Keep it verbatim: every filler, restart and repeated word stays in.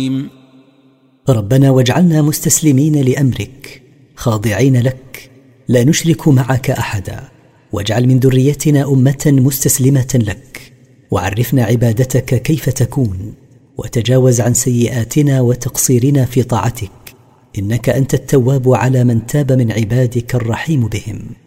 ربنا واجعلنا مستسلمين لأمرك خاضعين لك لا نشرك معك أحدا، واجعل من ذريتنا أمة مستسلمة لك، وعرفنا عبادتك كيف تكون، وتجاوز عن سيئاتنا وتقصيرنا في طاعتك، إنك أنت التواب على من تاب من عبادك الرحيم بهم.